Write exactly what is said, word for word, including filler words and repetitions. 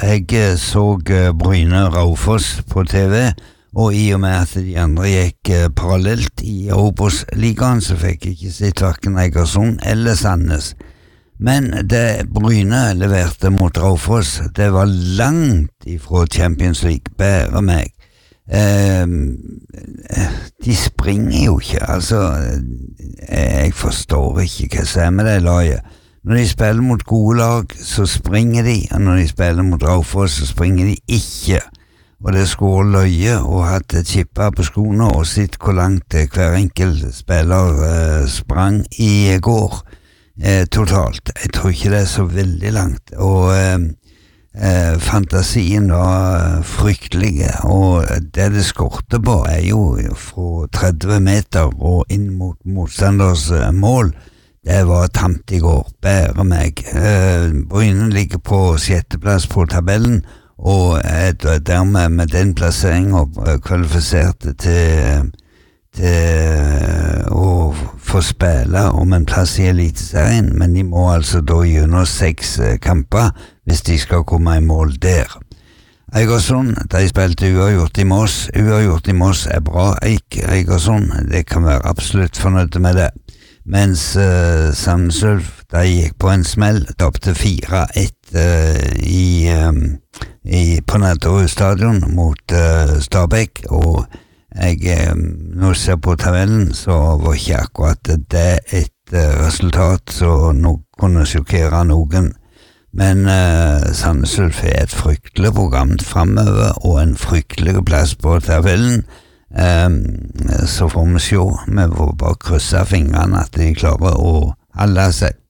Jeg eh, så eh, Bryne Raufoss på T V, og i og med at de andre gikk eh, parallelt i Obos-ligaen, så fikk jeg ikke sett hverken Egersund eller Sandnes. Men det Bryne leverte mot Raufoss, det var langt ifra Champions League, bare meg. Eh, de springer jo ikke, altså, jeg forstår ikke hva som er med det laget. Når de spiller mot gode lag, så springer de, og når de spiller mot Raufoss, så springer de ikke. Og det skulle løye og hatt et kippa på skoene og sett hvor langt hver enkelt spiller eh, sprang i går eh, totalt. Jeg tror ikke det er så veldig langt, og eh, eh, fantasien var fryktelig, og det det skorter på er jo fra tretti meter og inn mot motstanders eh, mål. Det var tamt i går, bare meg. Eh, Bryne ligger på sjetteplass på tabellen, og er dermed med den plasseringen kvalifisert til, til å få spille om en plass i Eliteserien, men de må altså da gjennom seks kamper hvis de skal komme i mål der. Egersund, de spilte uavgjort i Moss. Uavgjort i Moss er bra, Eik Egersund. Det kan være absolutt fornøyd med det. Mens uh, Sandnes Ulf, de gikk på en smell, tapte fire ett uh, i, um, i, på Nadderud stadion mot uh, Stabæk, og jeg um, nå ser på tabellen, så var ikke akkurat det et uh, resultat som no, kunne sjokkere noen. Men uh, Sandnes Ulf er et fryktelig program fremover, og en fryktelig plass på tabellen. Um, så får vi se, vi får bare krysse fingrene at de klarer å holde seg.